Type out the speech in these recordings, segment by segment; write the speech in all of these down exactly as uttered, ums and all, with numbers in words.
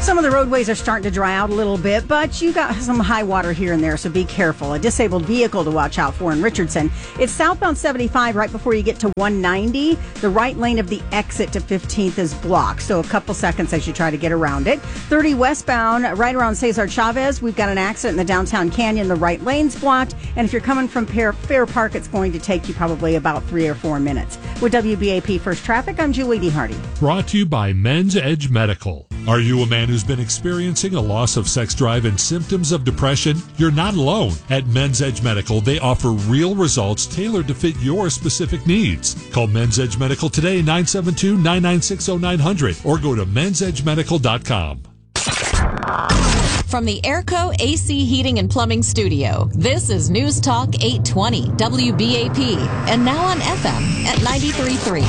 Some of the roadways are starting to dry out a little bit, but you got some high water here and there, so be careful. A disabled vehicle to watch out for in Richardson. It's southbound seventy-five right before you get to one ninety. The right lane of the exit to fifteenth is blocked, so a couple seconds as you try to get around it. thirty westbound, right around Cesar Chavez, we've got an accident in the downtown canyon. The right lane's blocked, and if you're coming from Fair, Fair Park, it's going to take you probably about three or four minutes. With W B A P First Traffic, I'm Julie D. Hardy. Brought to you by Men's Edge Medical. Are you a man who's been experiencing a loss of sex drive and symptoms of depression? You're not alone. At Men's Edge Medical, they offer real results tailored to fit your specific needs. Call Men's Edge Medical today, nine seven two, nine nine six, oh nine hundred, or go to men's edge medical dot com. From the Airco A C Heating and Plumbing Studio, this is News Talk eight twenty W B A P, and now on F M at ninety-three point three.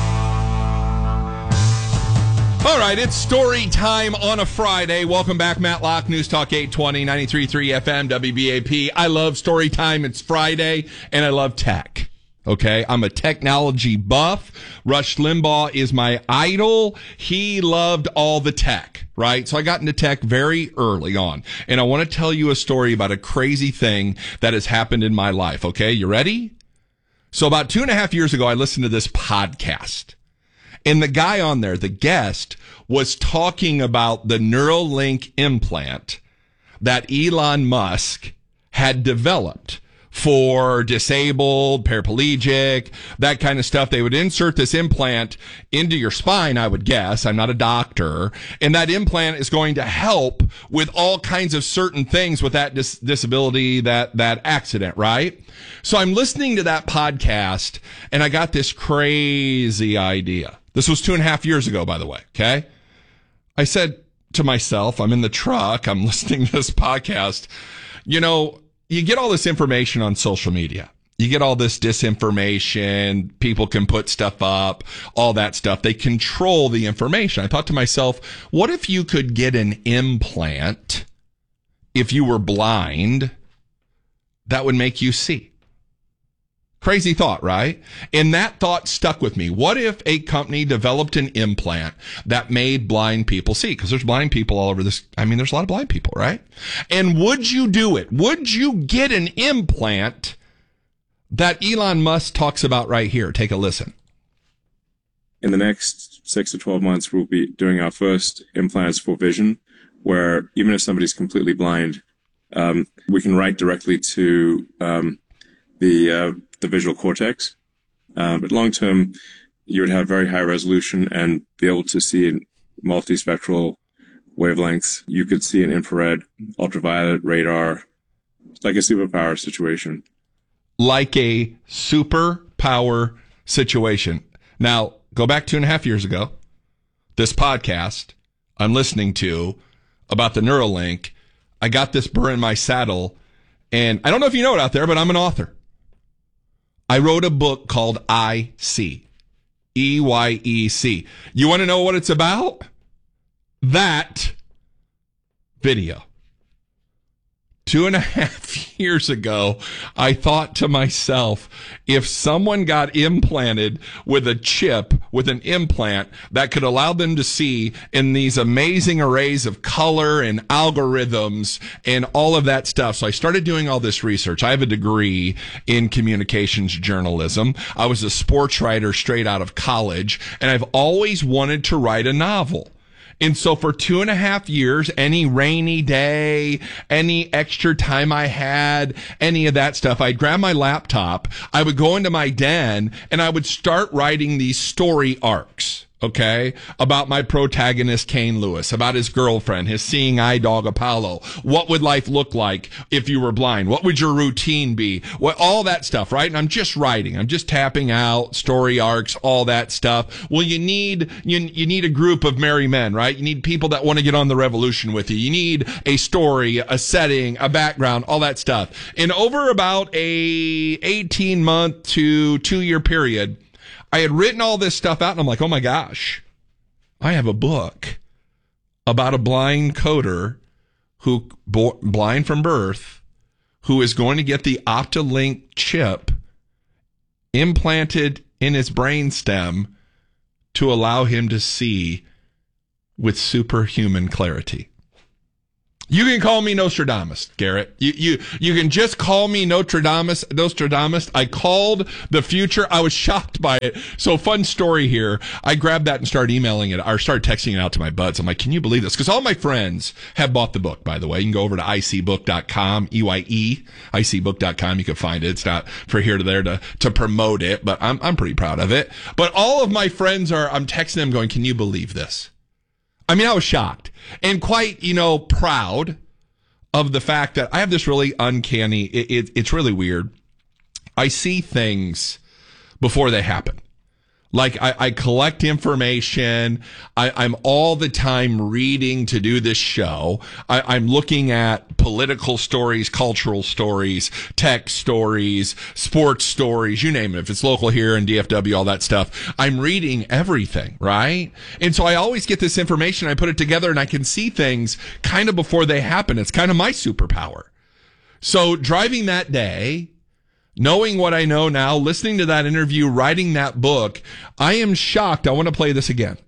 All right, it's story time on a Friday. Welcome back, Matt Locke, News Talk eight twenty, ninety-three point three F M, W B A P. I love story time. It's Friday, and I love tech. Okay, I'm a technology buff. Rush Limbaugh is my idol. He loved all the tech, right? So I got into tech very early on, and I want to tell you a story about a crazy thing that has happened in my life. Okay, you ready? So about two and a half years ago, I listened to this podcast. And the guy on there, the guest, was talking about the Neuralink implant that Elon Musk had developed for disabled, paraplegic, that kind of stuff. They would insert this implant into your spine, I would guess. I'm not a doctor. And that implant is going to help with all kinds of certain things with that dis- disability, that, that accident, right? So I'm listening to that podcast, and I got this crazy idea. This was two and a half years ago, by the way, okay? I said to myself, I'm in the truck, I'm listening to this podcast. You know, you get all this information on social media. You get all this disinformation. People can put stuff up, all that stuff. They control the information. I thought to myself, what if you could get an implant if you were blind that would make you see? Crazy thought, right? And that thought stuck with me. What if a company developed an implant that made blind people see? Because there's blind people all over this. I mean, there's a lot of blind people, right? And would you do it? Would you get an implant that Elon Musk talks about right here? Take a listen. In the next six to twelve months, we'll be doing our first implants for vision, where even if somebody's completely blind, um, we can write directly to um, the uh, the visual cortex. Uh, but long term, you would have very high resolution and be able to see in multispectral wavelengths. You could see in infrared, ultraviolet, radar. It's like a superpower situation. Like a superpower situation. Now, go back two and a half years ago. This podcast I'm listening to about the Neuralink, I got this burr in my saddle. And I don't know if you know it out there, but I'm an author. I wrote a book called I See. E Y E C. You want to know what it's about? That video. Two and a half years ago, I thought to myself, if someone got implanted with a chip, with an implant that could allow them to see in these amazing arrays of color and algorithms and all of that stuff. So I started doing all this research. I have a degree in communications journalism. I was a sports writer straight out of college, and I've always wanted to write a novel. And so for two and a half years, any rainy day, any extra time I had, any of that stuff, I'd grab my laptop, I would go into my den, and I would start writing these story arcs. Okay, about my protagonist, Kane Lewis, about his girlfriend, his seeing eye dog, Apollo. What would life look like if you were blind? What would your routine be? What, all that stuff, right? And I'm just writing. I'm just tapping out story arcs, all that stuff. Well, you need, you, you need a group of merry men, right? You need people that want to get on the revolution with you. You need a story, a setting, a background, all that stuff. And over about a eighteen month to two year period, I had written all this stuff out, and I'm like, oh my gosh, I have a book about a blind coder who, bo- blind from birth, who is going to get the Optilink chip implanted in his brainstem to allow him to see with superhuman clarity. You can call me Nostradamus, Garrett. You you you can just call me Nostradamus. Nostradamus. I called the future. I was shocked by it. So fun story here. I grabbed that and started emailing it, or started texting it out to my buds. I'm like, can you believe this? Because all my friends have bought the book, by the way. You can go over to I C book dot com, E Y E, I C book dot com. You can find it. It's not for here to there to, to promote it, but I'm I'm pretty proud of it. But all of my friends are, I'm texting them going, can you believe this? I mean, I was shocked and quite, you know, proud of the fact that I have this really uncanny, it, it, it's really weird. I see things before they happen. Like I, I collect information. I, I'm all the time reading to do this show. I, I'm looking at political stories, cultural stories, tech stories, sports stories, you name it. If it's local here in D F W, all that stuff, I'm reading everything, right? And so I always get this information. I put it together and I can see things kind of before they happen. It's kind of my superpower. So driving that day, knowing what I know now, listening to that interview, writing that book, I am shocked. I want to play this again.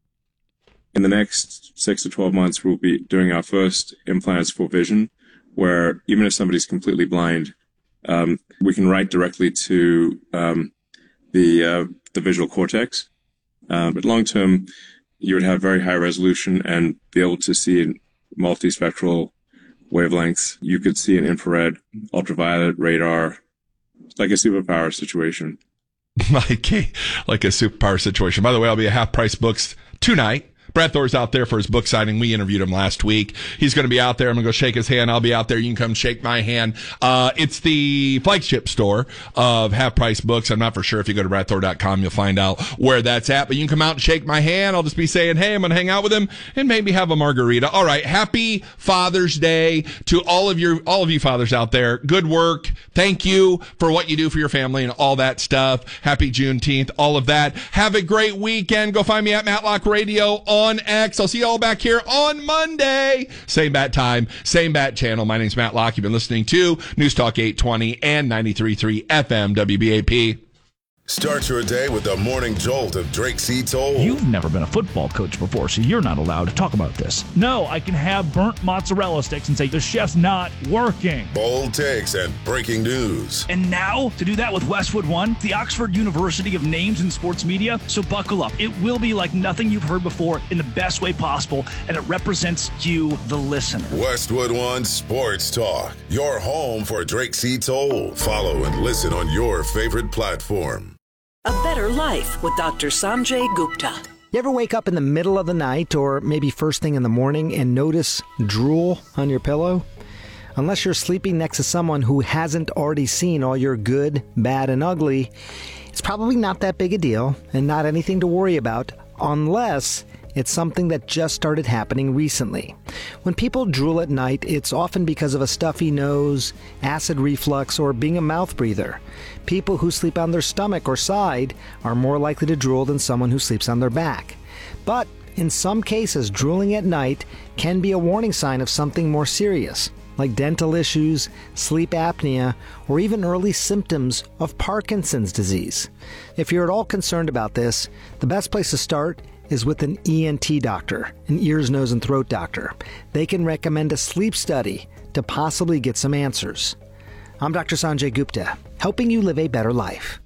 In the next six to twelve months, we'll be doing our first implants for vision, where even if somebody's completely blind, um, we can write directly to um, the uh, the visual cortex. Uh, but long term, you would have very high resolution and be able to see in multispectral wavelengths. You could see in infrared, ultraviolet, radar. Like a superpower situation. like, a, like a superpower situation. By the way, I'll be at Half Price Books tonight. Brad Thor's out there for his book signing. We interviewed him last week. He's going to be out there. I'm going to go shake his hand. I'll be out there. You can come shake my hand. Uh, it's the flagship store of Half Price Books. I'm not for sure. If you go to brad thor dot com, you'll find out where that's at. But you can come out and shake my hand. I'll just be saying, hey, I'm going to hang out with him and maybe have a margarita. All right. Happy Father's Day to all of your, all of you fathers out there. Good work. Thank you for what you do for your family and all that stuff. Happy Juneteenth, all of that. Have a great weekend. Go find me at Matlock Radio on On X. I'll see you all back here on Monday. Same bat time, same bat channel. My name's Matt Locke. You've been listening to News Talk eight twenty and ninety-three point three F M W B A P. Start your day with the morning jolt of Drake C. Toll. You've never been a football coach before, so you're not allowed to talk about this. No, I can have burnt mozzarella sticks and say the chef's not working. Bold takes and breaking news. And now, to do that with Westwood One, the Oxford University of Names in Sports Media. So buckle up. It will be like nothing you've heard before in the best way possible, and it represents you, the listener. Westwood One Sports Talk, your home for Drake C. Toll. Follow and listen on your favorite platform. A Better Life with Doctor Sanjay Gupta. You ever wake up in the middle of the night or maybe first thing in the morning and notice drool on your pillow? Unless you're sleeping next to someone who hasn't already seen all your good, bad, and ugly, it's probably not that big a deal and not anything to worry about unless it's something that just started happening recently. When people drool at night, it's often because of a stuffy nose, acid reflux, or being a mouth breather. People who sleep on their stomach or side are more likely to drool than someone who sleeps on their back. But in some cases, drooling at night can be a warning sign of something more serious, like dental issues, sleep apnea, or even early symptoms of Parkinson's disease. If you're at all concerned about this, the best place to start is with an E N T doctor, an ears, nose, and throat doctor. They can recommend a sleep study to possibly get some answers. I'm Doctor Sanjay Gupta, helping you live a better life.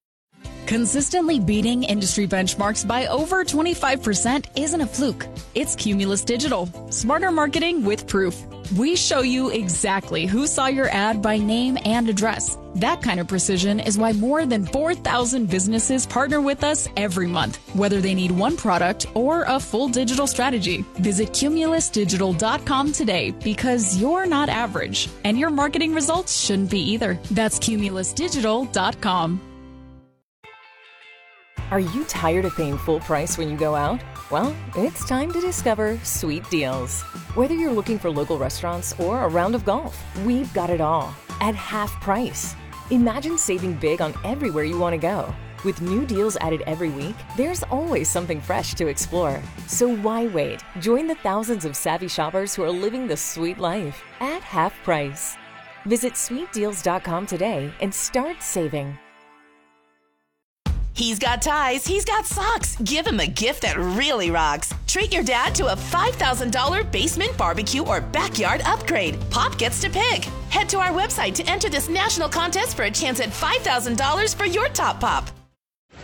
Consistently beating industry benchmarks by over twenty-five percent isn't a fluke. It's Cumulus Digital. Smarter marketing with proof. We show you exactly who saw your ad by name and address. That kind of precision is why more than four thousand businesses partner with us every month, whether they need one product or a full digital strategy. Visit cumulus digital dot com today because you're not average, and your marketing results shouldn't be either. That's cumulus digital dot com. Are you tired of paying full price when you go out? Well, it's time to discover Sweet Deals. Whether you're looking for local restaurants or a round of golf, we've got it all at half price. Imagine saving big on everywhere you want to go. With new deals added every week, there's always something fresh to explore. So why wait? Join the thousands of savvy shoppers who are living the sweet life at half price. Visit sweet deals dot com today and start saving. He's got ties, he's got socks. Give him a gift that really rocks. Treat your dad to a five thousand dollars basement, barbecue, or backyard upgrade. Pop gets to pick. Head to our website to enter this national contest for a chance at five thousand dollars for your top pop.